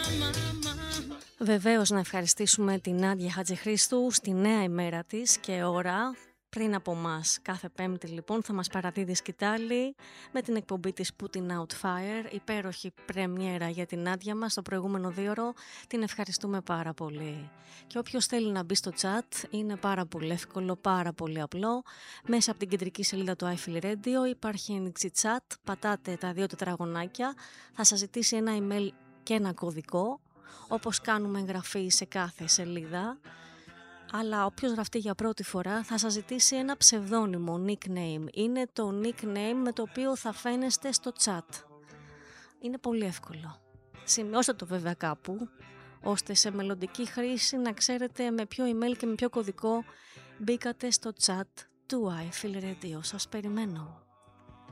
Βεβαίως να ευχαριστήσουμε την Νάντια Χατζηχρήστου στη νέα ημέρα της και ώρα. Πριν από μας, κάθε Πέμπτη λοιπόν θα μας παραδίδει σκητάλη με την εκπομπή της Putting Out Fire, υπέροχη πρεμιέρα για την Νάντια μας το προηγούμενο 2ωρο, την ευχαριστούμε πάρα πολύ. Και όποιος θέλει να μπει στο chat είναι πάρα πολύ εύκολο, πάρα πολύ απλό. Μέσα από την κεντρική σελίδα του iFeel Radio υπάρχει ένοιξη chat, πατάτε τα 2 τετραγωνάκια, θα σας ζητήσει ένα email και ένα κωδικό, όπως κάνουμε εγγραφή σε κάθε σελίδα. Αλλά όποιος γραφτεί για πρώτη φορά θα σας ζητήσει ένα ψευδόνυμο nickname. Είναι το nickname με το οποίο θα φαίνεστε στο chat. Είναι πολύ εύκολο. Σημειώστε το βέβαια κάπου, ώστε σε μελλοντική χρήση να ξέρετε με ποιο email και με ποιο κωδικό μπήκατε στο chat του iFeel Radio. Σας περιμένω.